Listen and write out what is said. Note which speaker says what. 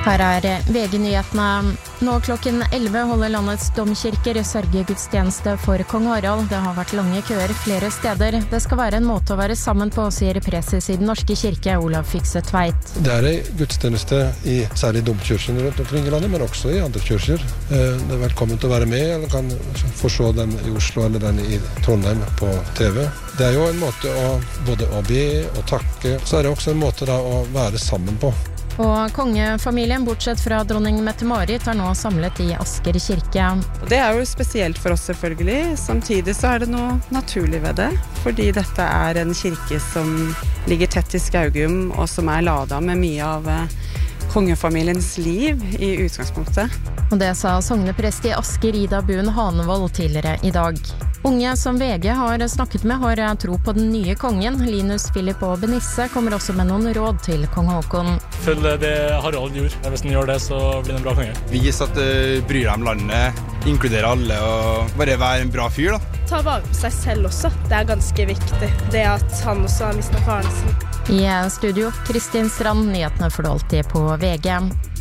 Speaker 1: Her VG-nyhetene. Nå klokken 11 holder landets domkirker sørgegudstjeneste for kong Harald. Det har vært lange køer flere steder. Det skal være en måte å være sammen på, sier preses i Den norske kirke, Olav Fikse Tveit.
Speaker 2: Det en gudstjeneste i særlig domkirken rundt omkring i landet, men også i andre kirker. Det velkommen til å være med, eller kan få se den i Oslo eller den i Trondheim på TV. Det jo en måte både å be og takke. Så det også en måte da å være sammen på.
Speaker 1: Og kongefamilien, bortsett fra dronning Mette-Marit, nå samlet i Asker kirke.
Speaker 3: Det jo spesielt for oss selvfølgelig. Samtidig så det noe naturlig ved det, fordi dette en kirke som ligger tett i Skaugum, og som ladet med mye av kongefamiliens liv i utgangspunktet.
Speaker 1: Og det sa sogneprest i Asker, Ida Buen Hanevold, tidligere i dag. Unge som VG har snakket med har tro på den nye kongen. Linus, Philip og Benisse kommer også med noen råd til kong Håkon.
Speaker 4: Følg det Harald gjorde. Hvis han gjør det, så blir det en bra konge.
Speaker 5: Vis at du bryr deg om landet, inkluderer alle og bare være en bra fyr da.
Speaker 6: Ta vare på seg selv også. Det ganske viktig. Det at han også har mistet faren sin.
Speaker 1: I studio, Kristin Strand, nyhetene får du alltid på VG.